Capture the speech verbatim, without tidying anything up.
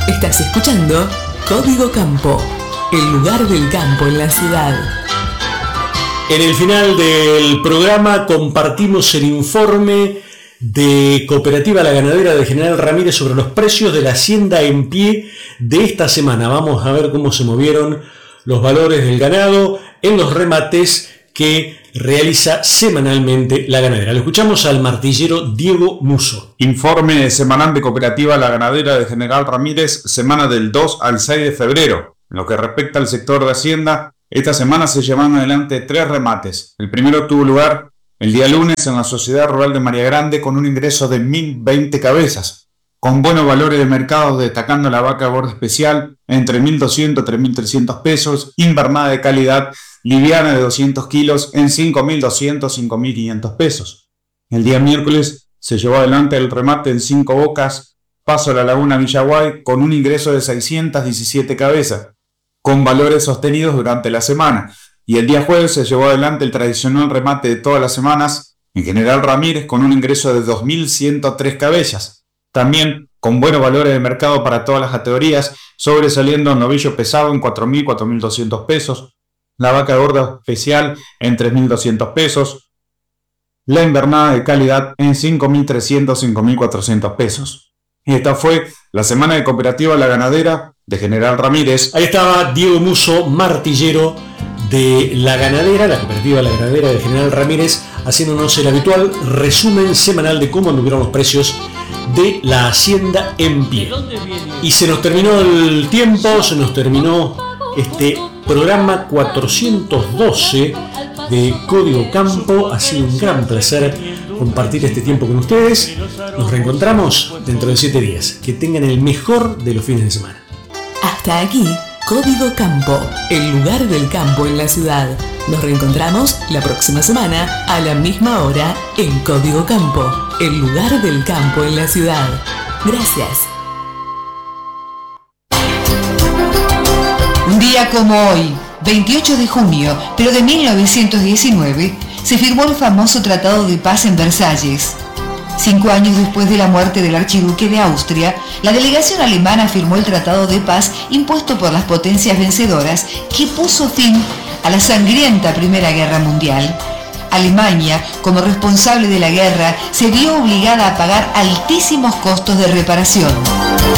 Estás escuchando Código Campo, el lugar del campo en la ciudad. En el final del programa compartimos el informe de Cooperativa La Ganadera de General Ramírez sobre los precios de la hacienda en pie de esta semana. Vamos a ver cómo se movieron los valores del ganado en los remates que realiza semanalmente La Ganadera. Lo escuchamos al martillero Diego Musso. Informe semanal de Cooperativa La Ganadera de General Ramírez, semana del dos al seis de febrero. En lo que respecta al sector de Hacienda, esta semana se llevaron adelante tres remates. El primero tuvo lugar el día lunes en la Sociedad Rural de María Grande con un ingreso de mil veinte cabezas, con buenos valores de mercado, destacando la vaca gorda especial entre mil doscientos a tres mil trescientos pesos, invernada de calidad liviana de doscientos kilos en cinco mil doscientos a cinco mil quinientos pesos. El día miércoles se llevó adelante el remate en Cinco Bocas, Paso a la Laguna Villaguay, con un ingreso de seiscientas diecisiete cabezas, con valores sostenidos durante la semana. Y el día jueves se llevó adelante el tradicional remate de todas las semanas en General Ramírez con un ingreso de dos mil ciento tres cabezas. También con buenos valores de mercado para todas las categorías, sobresaliendo el novillo pesado en cuatro mil a cuatro mil doscientos pesos, la vaca gorda especial en tres mil doscientos pesos, la invernada de calidad en cinco mil trescientos a cinco mil cuatrocientos pesos. Y esta fue la semana de Cooperativa La Ganadera de General Ramírez. Ahí estaba Diego Musso, martillero de La Ganadera, la Cooperativa La Ganadera de General Ramírez, haciéndonos el habitual resumen semanal de cómo anduvieron los precios de la hacienda en pie. Y se nos terminó el tiempo, se nos terminó este programa cuatrocientos doce de Código Campo. Ha sido un gran placer compartir este tiempo con ustedes. Nos reencontramos dentro de siete días. Que tengan el mejor de los fines de semana. Hasta aquí, Código Campo, el lugar del campo en la ciudad. Nos reencontramos la próxima semana a la misma hora en Código Campo, el lugar del campo en la ciudad. Gracias. Un día como hoy, veintiocho de junio, pero de mil novecientos diecinueve, se firmó el famoso Tratado de Paz en Versalles. Cinco años después de la muerte del archiduque de Austria, la delegación alemana firmó el Tratado de Paz impuesto por las potencias vencedoras que puso fin a la sangrienta Primera Guerra Mundial. Alemania, como responsable de la guerra, se vio obligada a pagar altísimos costos de reparación.